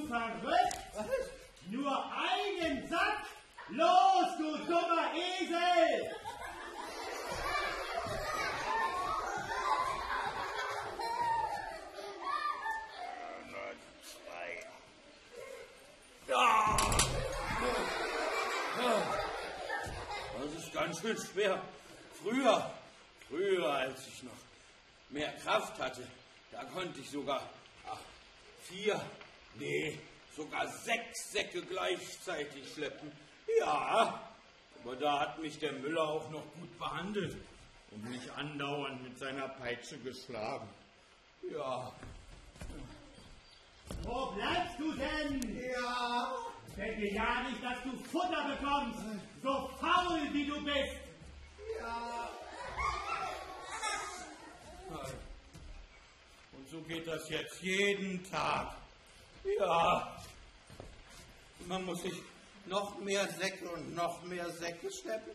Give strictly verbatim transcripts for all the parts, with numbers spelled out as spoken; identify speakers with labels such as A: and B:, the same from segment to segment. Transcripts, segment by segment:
A: verrückt? Was? Nur einen Sack? Los, du dummer Esel!
B: Ja. Das ist ganz schön schwer. Früher, früher, als ich noch mehr Kraft hatte, da konnte ich sogar ach, vier, nee, sogar sechs Säcke gleichzeitig schleppen. Ja, aber da hat mich der Müller auch noch gut behandelt und mich andauernd mit seiner Peitsche geschlagen. Ja.
A: Wo bleibst du denn?
B: Ja.
A: Denke ja nicht, dass du Futter bekommst, so faul wie du bist.
B: Ja. Und so geht das jetzt jeden Tag. Ja. Man muss sich noch mehr Säcke und noch mehr Säcke schleppen.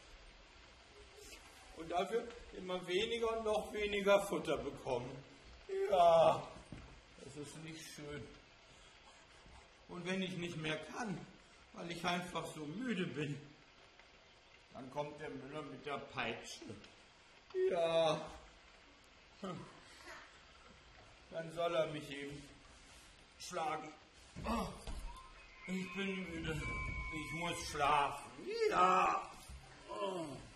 B: Und dafür immer weniger und noch weniger Futter bekommen. Ja. Das ist nicht schön. Und wenn ich nicht mehr kann, weil ich einfach so müde bin, dann kommt der Müller mit der Peitsche. Ja. Dann soll er mich eben schlagen. Oh, ich bin müde. Ich muss schlafen. Ja. Oh.